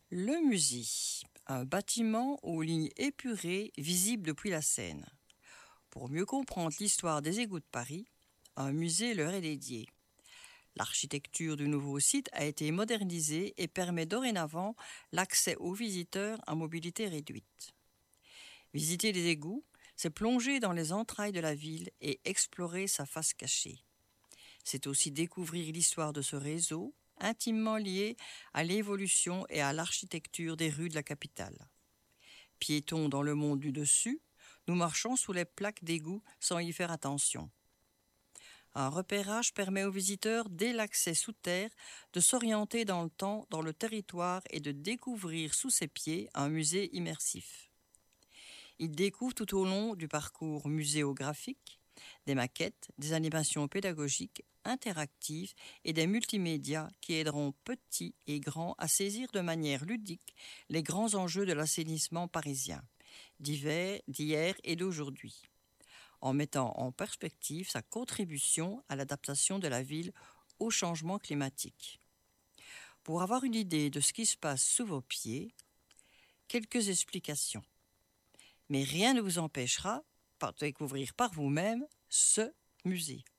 Le musée, un bâtiment aux lignes épurées visibles depuis la Seine. Pour mieux comprendre l'histoire des égouts de Paris, un musée leur est dédié. L'architecture du nouveau site a été modernisée et permet dorénavant l'accès aux visiteurs à mobilité réduite. Visiter les égouts, c'est plonger dans les entrailles de la ville et explorer sa face cachée. C'est aussi découvrir l'histoire de ce réseau, intimement lié à l'évolution et à l'architecture des rues de la capitale. Piétons dans le monde du dessus, nous marchons sous les plaques d'égout sans y faire attention. Un repérage permet aux visiteurs, dès l'accès sous terre, de s'orienter dans le temps, dans le territoire et de découvrir sous ses pieds un musée immersif. Ils découvrent tout au long du parcours muséographique des maquettes, des animations pédagogiques, interactives et des multimédias qui aideront petits et grands à saisir de manière ludique les grands enjeux de l'assainissement parisien, d'hier et d'aujourd'hui, en mettant en perspective sa contribution à l'adaptation de la ville au changement climatique. Pour avoir une idée de ce qui se passe sous vos pieds, quelques explications. Mais rien ne vous empêchera de découvrir par vous-même ce musée.